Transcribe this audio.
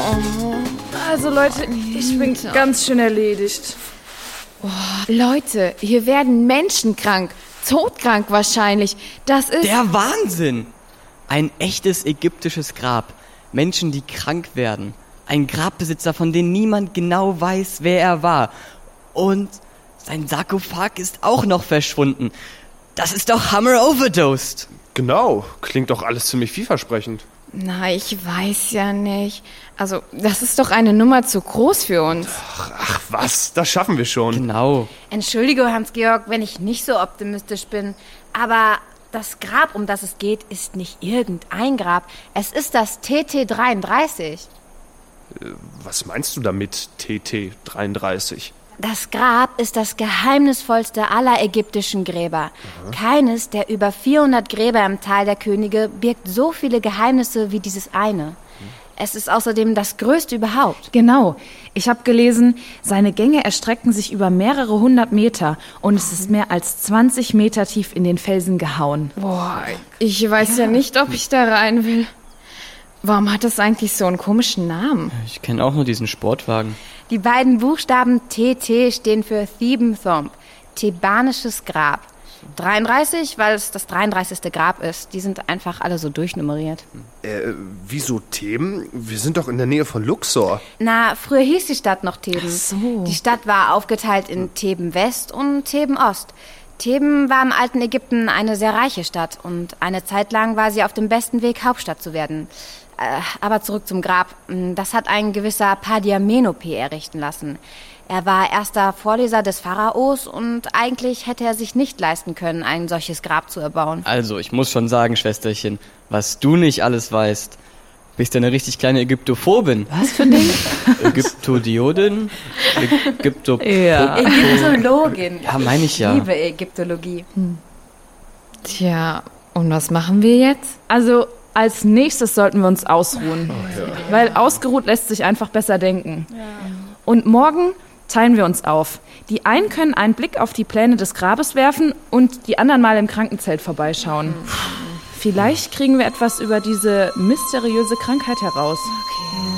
Also Leute, ich bin ganz schön erledigt. Leute, hier werden Menschen krank. Todkrank wahrscheinlich. Das ist... Der Wahnsinn! Ein echtes ägyptisches Grab. Menschen, die krank werden. Ein Grabbesitzer, von dem niemand genau weiß, wer er war. Und sein Sarkophag ist auch noch verschwunden. Das ist doch Hammer overdosed. Genau, klingt doch alles ziemlich vielversprechend. Na, ich weiß ja nicht. Also, das ist doch eine Nummer zu groß für uns. Ach was, das schaffen wir schon. Genau. Entschuldige, Hans-Georg, wenn ich nicht so optimistisch bin, aber das Grab, um das es geht, ist nicht irgendein Grab. Es ist das TT33. Was meinst du damit, TT33? Das Grab ist das geheimnisvollste aller ägyptischen Gräber. Keines der über 400 Gräber im Tal der Könige birgt so viele Geheimnisse wie dieses eine. Es ist außerdem das größte überhaupt. Genau. Ich habe gelesen, seine Gänge erstrecken sich über mehrere 100 Meter und es ist mehr als 20 Meter tief in den Felsen gehauen. Boah, ich weiß ja nicht, ob ich da rein will. Warum hat das eigentlich so einen komischen Namen? Ich kenne auch nur diesen Sportwagen. Die beiden Buchstaben TT stehen für Theban Tomb, thebanisches Grab. 33, weil es das 33. Grab ist. Die sind einfach alle so durchnummeriert. Wieso Theben? Wir sind doch in der Nähe von Luxor. Na, früher hieß die Stadt noch Theben. Ach so. Die Stadt war aufgeteilt in Theben West und Theben Ost. Theben war im alten Ägypten eine sehr reiche Stadt und eine Zeit lang war sie auf dem besten Weg, Hauptstadt zu werden. Aber zurück zum Grab. Das hat ein gewisser Padiamenope errichten lassen. Er war erster Vorleser des Pharaos und eigentlich hätte er sich nicht leisten können, ein solches Grab zu erbauen. Also, ich muss schon sagen, Schwesterchen, was du nicht alles weißt. Bist ja eine richtig kleine Ägyptophobin. Was für ein Ding? Ägyptodiodin? Ja. Ägyptologin. Ja, meine ich ja. Ich liebe Ägyptologie. Tja, und was machen wir jetzt? Also als nächstes sollten wir uns ausruhen, weil ausgeruht lässt sich einfach besser denken. Ja. Und morgen teilen wir uns auf. Die einen können einen Blick auf die Pläne des Grabes werfen und die anderen mal im Krankenzelt vorbeischauen. Vielleicht kriegen wir etwas über diese mysteriöse Krankheit heraus. Okay.